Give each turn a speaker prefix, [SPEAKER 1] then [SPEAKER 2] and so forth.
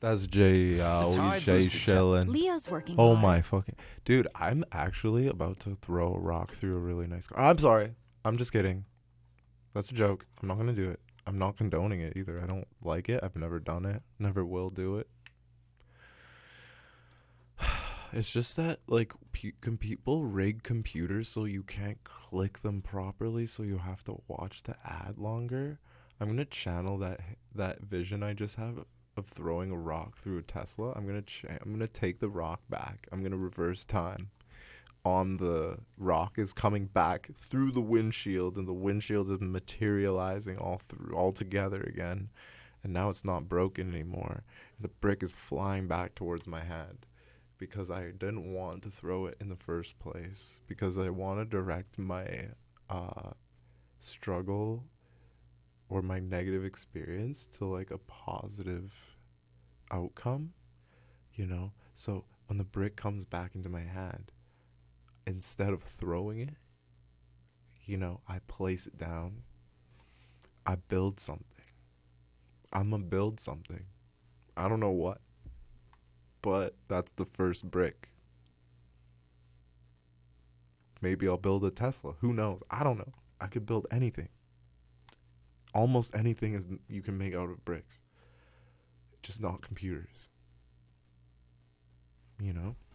[SPEAKER 1] That's Jay Jay Shillin.
[SPEAKER 2] Leo's working
[SPEAKER 1] Oh
[SPEAKER 2] hard.
[SPEAKER 1] my fucking dude! I'm actually about to throw a rock through a really nice car. I'm sorry. I'm just kidding. That's a joke. I'm not gonna do it. I'm not condoning it either. I don't like it. I've never done it. Never will do it. It's just that like can people rig computers so you can't click them properly, so you have to watch the ad longer? I'm gonna channel that vision I just have of throwing a rock through a Tesla. I'm gonna take the rock back. I'm gonna reverse time. On the rock is coming back through the windshield, and the windshield is materializing all together again, and now it's not broken anymore. And the brick is flying back towards my hand because I didn't want to throw it in the first place, because I want to direct my uh, struggle or my negative experience to like a positive outcome, you know? So when the brick comes back into my hand, instead of throwing it, I place it down. I build something. I'm gonna build something. I don't know what, but that's the first brick. Maybe I'll build a Tesla. Who knows? I don't know. I could build anything. Almost anything is you can make out of bricks. Just not computers. You know?